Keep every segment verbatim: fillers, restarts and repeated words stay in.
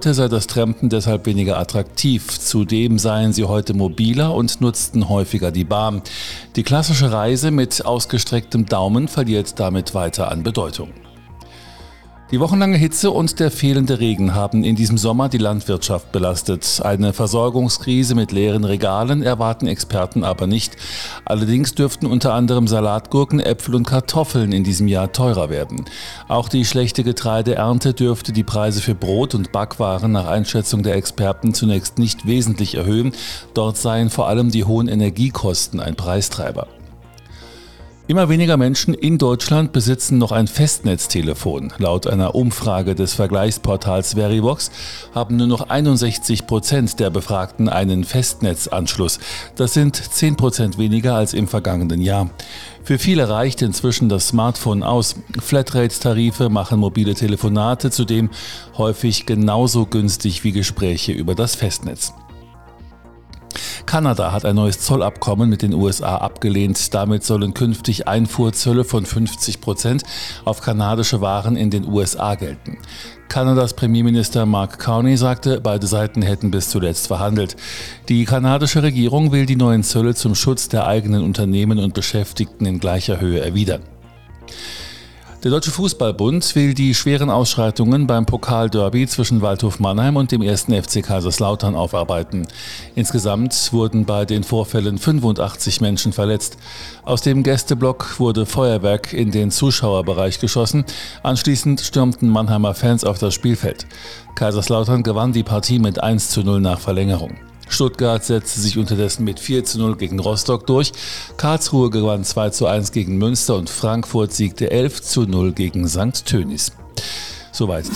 heute sei das Trampen deshalb weniger attraktiv. Zudem seien sie heute mobiler und nutzten häufiger die Bahn. Die klassische Reise mit ausgestrecktem Daumen verliert damit weiter an Bedeutung. Die wochenlange Hitze und der fehlende Regen haben in diesem Sommer die Landwirtschaft belastet. Eine Versorgungskrise mit leeren Regalen erwarten Experten aber nicht. Allerdings dürften unter anderem Salatgurken, Äpfel und Kartoffeln in diesem Jahr teurer werden. Auch die schlechte Getreideernte dürfte die Preise für Brot und Backwaren nach Einschätzung der Experten zunächst nicht wesentlich erhöhen. Dort seien vor allem die hohen Energiekosten ein Preistreiber. Immer weniger Menschen in Deutschland besitzen noch ein Festnetztelefon. Laut einer Umfrage des Vergleichsportals Verivox haben nur noch einundsechzig Prozent der Befragten einen Festnetzanschluss. Das sind zehn Prozent weniger als im vergangenen Jahr. Für viele reicht inzwischen das Smartphone aus. Flatrate-Tarife machen mobile Telefonate zudem häufig genauso günstig wie Gespräche über das Festnetz. Kanada hat ein neues Zollabkommen mit den U S A abgelehnt. Damit sollen künftig Einfuhrzölle von fünfzig Prozent auf kanadische Waren in den U S A gelten. Kanadas Premierminister Mark Carney sagte, beide Seiten hätten bis zuletzt verhandelt. Die kanadische Regierung will die neuen Zölle zum Schutz der eigenen Unternehmen und Beschäftigten in gleicher Höhe erwidern. Der Deutsche Fußballbund will die schweren Ausschreitungen beim Pokalderby zwischen Waldhof Mannheim und dem ersten F C Kaiserslautern aufarbeiten. Insgesamt wurden bei den Vorfällen fünfundachtzig Menschen verletzt. Aus dem Gästeblock wurde Feuerwerk in den Zuschauerbereich geschossen. Anschließend stürmten Mannheimer Fans auf das Spielfeld. Kaiserslautern gewann die Partie mit eins zu null nach Verlängerung. Stuttgart setzte sich unterdessen mit vier zu null gegen Rostock durch. Karlsruhe gewann zwei zu eins gegen Münster und Frankfurt siegte elf zu null gegen Sankt Tönis. Soweit.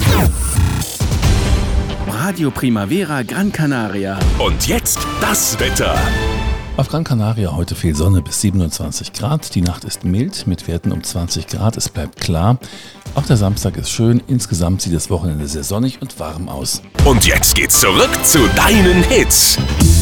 Radio Primavera Gran Canaria. Und jetzt das Wetter. Auf Gran Canaria heute viel Sonne bis siebenundzwanzig Grad. Die Nacht ist mild mit Werten um zwanzig Grad. Es bleibt klar. Auch der Samstag ist schön. Insgesamt sieht das Wochenende sehr sonnig und warm aus. Und jetzt geht's zurück zu deinen Hits.